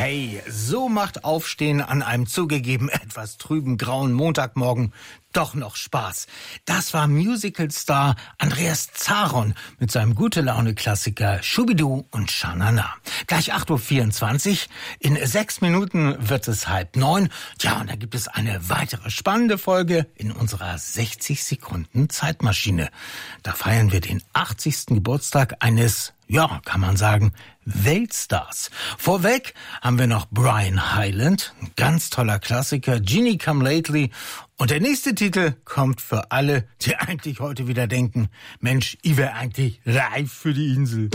Hey, so macht Aufstehen an einem zugegeben etwas trüben grauen Montagmorgen doch noch Spaß. Das war Musicalstar Andreas Zaron mit seinem Gute-Laune-Klassiker Schubidu und Schanana. Gleich 8.24 Uhr. In 6 Minuten wird es 8:30. Ja, und da gibt es eine weitere spannende Folge in unserer 60 Sekunden Zeitmaschine. Da feiern wir den 80. Geburtstag eines, ja, kann man sagen, Weltstars. Vorweg haben wir noch Brian Hyland, ein ganz toller Klassiker, Jeannie Come Lately. Und der nächste Titel kommt für alle, die eigentlich heute wieder denken, Mensch, ich wär eigentlich reif für die Insel.